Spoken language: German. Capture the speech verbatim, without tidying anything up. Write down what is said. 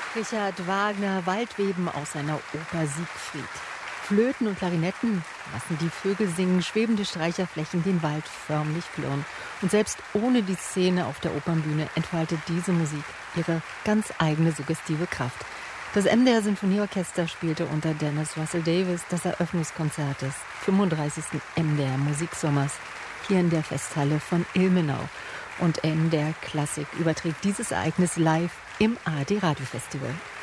Richard Wagner, Waldweben aus seiner Oper Siegfried. Flöten und Klarinetten lassen die Vögel singen, schwebende Streicherflächen den Wald förmlich klirren. Und selbst ohne die Szene auf der Opernbühne entfaltet diese Musik ihre ganz eigene suggestive Kraft. Das M D R Sinfonieorchester spielte unter Dennis Russell Davies das Eröffnungskonzert des fünfunddreißigsten M D R Musiksommers hier in der Festhalle von Ilmenau. Und M D R Klassik überträgt dieses Ereignis live im A R D Radiofestival.